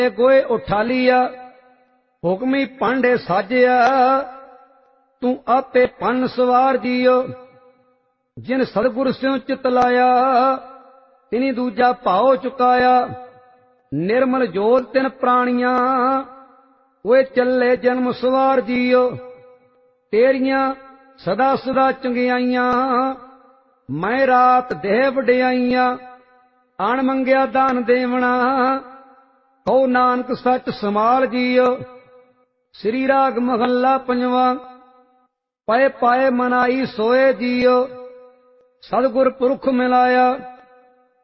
गोए उठालिया हुक्मी पांडे साजिया तू आपे पन सवार जियो जिन सतगुर स्यों चित लाया तिनी दूजा भाव चुकाया निर्मल जोत तिन प्राणियां ओए चले जन्म सवार जियो तेरियां सदा सदा चंगियाइयां मैं रात देह वडियाइयां अण मंगिया दान देवना कहो नानक सच समाल जियो। श्री राग महला पंजवा पाए पाए मनाई सोए जियो सतगुर पुरख मिलाया